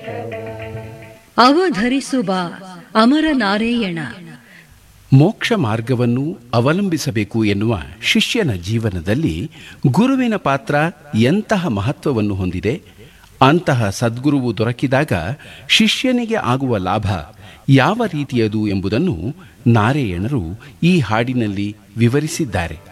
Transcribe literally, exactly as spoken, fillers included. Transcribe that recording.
ಅವಧರಿಸುವ ಅಮರ ನಾರಾಯಣ. ಮೋಕ್ಷ ಮಾರ್ಗವನ್ನು ಅವಲಂಬಿಸಬೇಕು ಎನ್ನುವ ಶಿಷ್ಯನ ಜೀವನದಲ್ಲಿ ಗುರುವಿನ ಪಾತ್ರ ಎಂತಹ ಮಹತ್ವವನ್ನು ಹೊಂದಿದೆ, ಅಂತಹ ಸದ್ಗುರುವು ದೊರಕಿದಾಗ ಶಿಷ್ಯನಿಗೆ ಆಗುವ ಲಾಭ ಯಾವ ರೀತಿಯದು ಎಂಬುದನ್ನು ನಾರಾಯಣರು ಈ ಹಾಡಿನಲ್ಲಿ ವಿವರಿಸಿದ್ದಾರೆ.